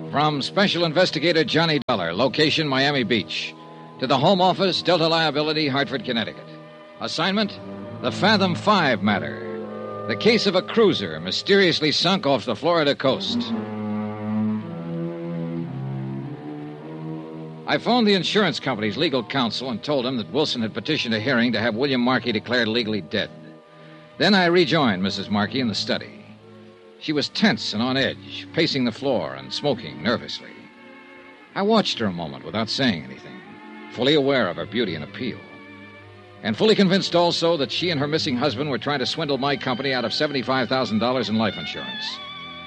From Special Investigator Johnny Dollar, location Miami Beach, to the Home Office, Delta Liability, Hartford, Connecticut. Assignment, the Fathom 5 matter. The case of a cruiser mysteriously sunk off the Florida coast. I phoned the insurance company's legal counsel and told him that Wilson had petitioned a hearing to have William Markey declared legally dead. Then I rejoined Mrs. Markey in the study. She was tense and on edge, pacing the floor and smoking nervously. I watched her a moment without saying anything, fully aware of her beauty and appeal, and fully convinced also that she and her missing husband were trying to swindle my company out of $75,000 in life insurance.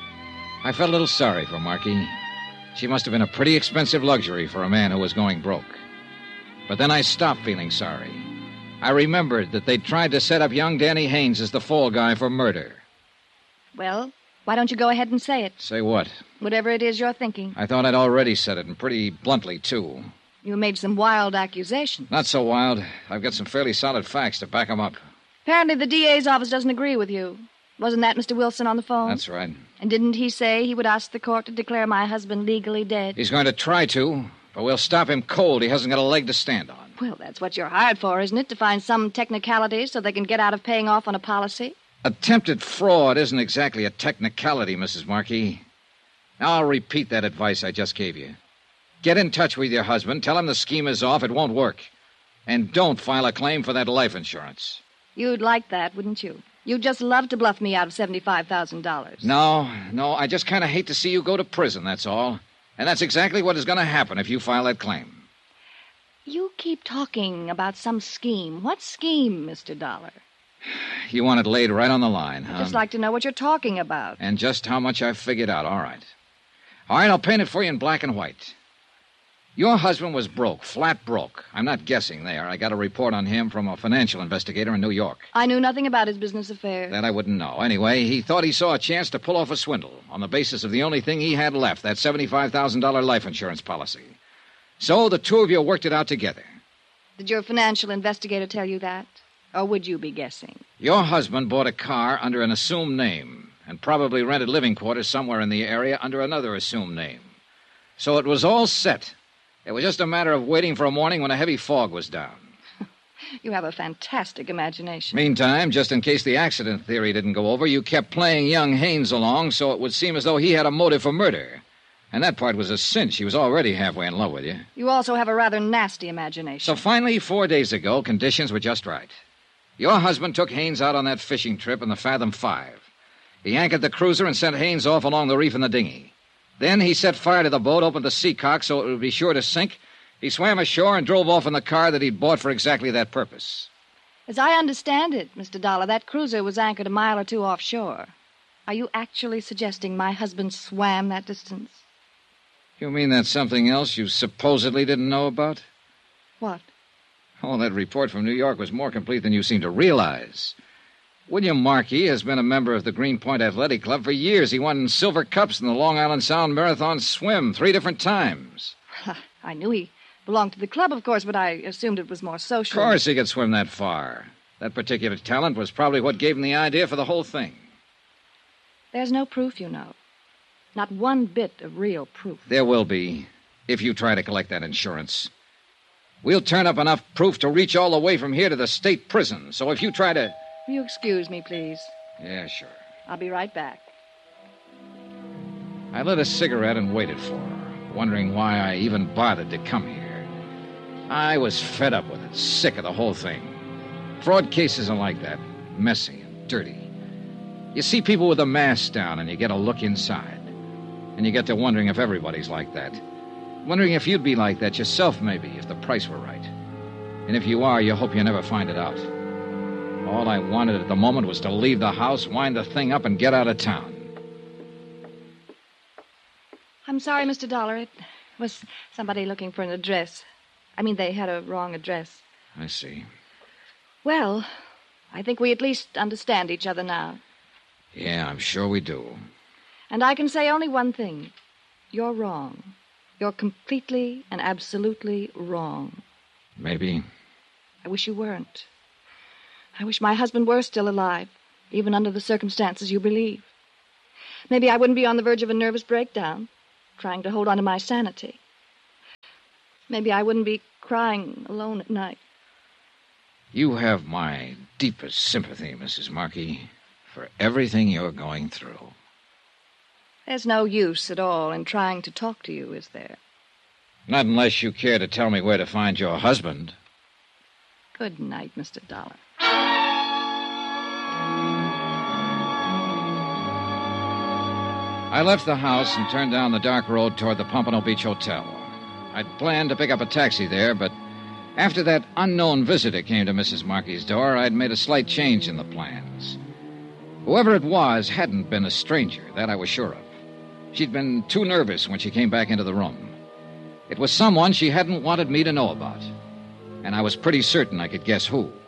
I felt a little sorry for Markey. She must have been a pretty expensive luxury for a man who was going broke. But then I stopped feeling sorry. I remembered that they'd tried to set up young Danny Haynes as the fall guy for murder. Well, why don't you go ahead and say it? Say what? Whatever it is you're thinking. I thought I'd already said it, and pretty bluntly, too. You made some wild accusations. Not so wild. I've got some fairly solid facts to back them up. Apparently the DA's office doesn't agree with you. Wasn't that Mr. Wilson on the phone? That's right. And didn't he say he would ask the court to declare my husband legally dead? He's going to try to, but we'll stop him cold. He hasn't got a leg to stand on. Well, that's what you're hired for, isn't it? To find some technicality so they can get out of paying off on a policy? Attempted fraud isn't exactly a technicality, Mrs. Markey. Now I'll repeat that advice I just gave you. Get in touch with your husband. Tell him the scheme is off. It won't work. And don't file a claim for that life insurance. You'd like that, wouldn't you? You'd just love to bluff me out of $75,000. No. I just kind of hate to see you go to prison, that's all. And that's exactly what is going to happen if you file that claim. You keep talking about some scheme. What scheme, Mr. Dollar? You want it laid right on the line, huh? I'd just like to know what you're talking about. And just how much I've figured out. All right, I'll paint it for you in black and white. Your husband was broke, flat broke. I'm not guessing there. I got a report on him from a financial investigator in New York. I knew nothing about his business affairs. That I wouldn't know. Anyway, he thought he saw a chance to pull off a swindle on the basis of the only thing he had left, that $75,000 life insurance policy. So the two of you worked it out together. Did your financial investigator tell you that? Or would you be guessing? Your husband bought a car under an assumed name and probably rented living quarters somewhere in the area under another assumed name. So it was all set. It was just a matter of waiting for a morning when a heavy fog was down. You have a fantastic imagination. Meantime, just in case the accident theory didn't go over, you kept playing young Haynes along so it would seem as though he had a motive for murder. And that part was a cinch. He was already halfway in love with you. You also have a rather nasty imagination. So finally, 4 days ago, conditions were just right. Your husband took Haynes out on that fishing trip in the Fathom 5. He anchored the cruiser and sent Haynes off along the reef in the dinghy. Then he set fire to the boat, opened the seacock so it would be sure to sink. He swam ashore and drove off in the car that he'd bought for exactly that purpose. As I understand it, Mr. Dollar, that cruiser was anchored a mile or two offshore. Are you actually suggesting my husband swam that distance? You mean that's something else you supposedly didn't know about? What? Oh, that report from New York was more complete than you seem to realize. William Markey has been a member of the Greenpoint Athletic Club for years. He won silver cups in the Long Island Sound Marathon Swim 3 different times. I knew he belonged to the club, of course, but I assumed it was more social. Of course he could swim that far. That particular talent was probably what gave him the idea for the whole thing. There's no proof, you know. Not one bit of real proof. There will be, if you try to collect that insurance. We'll turn up enough proof to reach all the way from here to the state prison. So if you try to... Will you excuse me, please? Yeah, sure. I'll be right back. I lit a cigarette and waited for her, wondering why I even bothered to come here. I was fed up with it, sick of the whole thing. Fraud cases are like that, messy and dirty. You see people with a mask down and you get a look inside. And you get to wondering if everybody's like that. Wondering if you'd be like that yourself, maybe, if the price were right. And if you are, you hope you never find it out. All I wanted at the moment was to leave the house, wind the thing up, and get out of town. I'm sorry, Mr. Dollar. It was somebody looking for an address. I mean, they had a wrong address. I see. Well, I think we at least understand each other now. Yeah, I'm sure we do. And I can say only one thing. You're wrong. You're completely and absolutely wrong. Maybe. I wish you weren't. I wish my husband were still alive, even under the circumstances you believe. Maybe I wouldn't be on the verge of a nervous breakdown, trying to hold on to my sanity. Maybe I wouldn't be crying alone at night. You have my deepest sympathy, Mrs. Markey, for everything you're going through. There's no use at all in trying to talk to you, is there? Not unless you care to tell me where to find your husband. Good night, Mr. Dollar. I left the house and turned down the dark road toward the Pompano Beach Hotel. I'd planned to pick up a taxi there, but after that unknown visitor came to Mrs. Markey's door, I'd made a slight change in the plans. Whoever it was hadn't been a stranger, that I was sure of. She'd been too nervous when she came back into the room. It was someone she hadn't wanted me to know about, and I was pretty certain I could guess who.